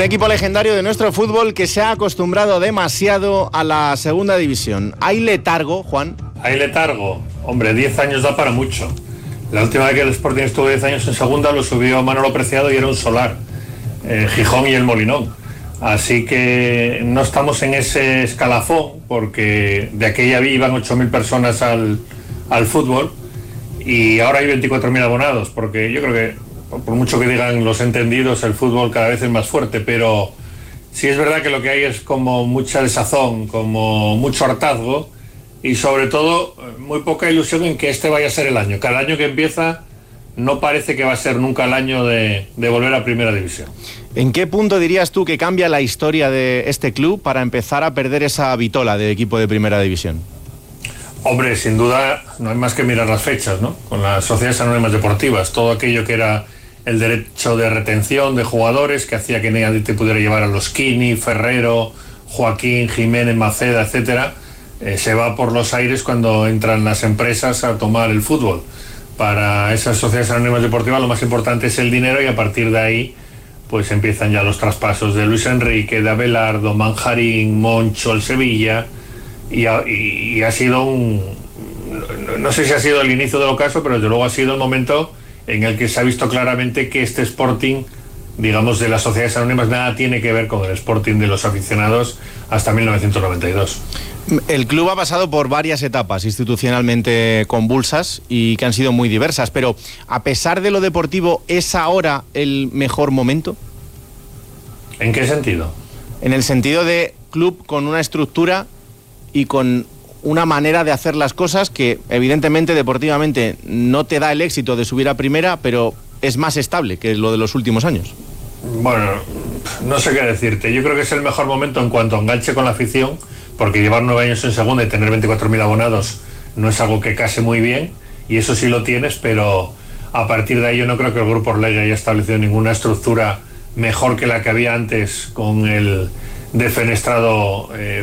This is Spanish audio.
equipo legendario de nuestro fútbol que se ha acostumbrado demasiado a la segunda división. ¿Hay letargo, Juan? Hay letargo. Hombre, 10 años da para mucho. La última vez que el Sporting estuvo 10 años en segunda lo subió Manolo Preciado y era un solar. Gijón y el Molinón. Así que no estamos en ese escalafón, porque de aquella iban 8.000 personas al fútbol y ahora hay 24.000 abonados, porque yo creo que, por mucho que digan los entendidos, el fútbol cada vez es más fuerte, pero sí es verdad que lo que hay es como mucha desazón, como mucho hartazgo y sobre todo muy poca ilusión en que este vaya a ser el año. Cada año que empieza no parece que va a ser nunca el año de volver a Primera División. ¿En qué punto dirías tú que cambia la historia de este club para empezar a perder esa vitola de equipo de Primera División? Hombre, sin duda no hay más que mirar las fechas, ¿no? Con las sociedades anónimas deportivas, todo aquello que era el derecho de retención de jugadores que hacía que nadie te pudiera llevar a los Kini, Ferrero, Joaquín, Jiménez, Maceda, etcétera, se va por los aires cuando entran las empresas a tomar el fútbol. Para esas sociedades anónimas deportivas lo más importante es el dinero y a partir de ahí pues empiezan ya los traspasos de Luis Enrique, de Abelardo, Manjarín, Moncho, el Sevilla y ha sido no sé si ha sido el inicio del ocaso, pero desde luego ha sido el momento en el que se ha visto claramente que este Sporting, digamos, de las sociedades anónimas nada tiene que ver con el Sporting de los aficionados hasta 1992. El club ha pasado por varias etapas institucionalmente convulsas y que han sido muy diversas, pero a pesar de lo deportivo, ¿es ahora el mejor momento? ¿En qué sentido? En el sentido de club con una estructura y con una manera de hacer las cosas que evidentemente deportivamente no te da el éxito de subir a primera, pero es más estable que lo de los últimos años. Bueno, no sé qué decirte. Yo creo que es el mejor momento en cuanto a enganche con la afición, porque llevar 9 años en segunda y tener 24.000 abonados no es algo que case muy bien, y eso sí lo tienes, pero a partir de ahí yo no creo que el Grupo Orlegui haya establecido ninguna estructura mejor que la que había antes con el defenestrado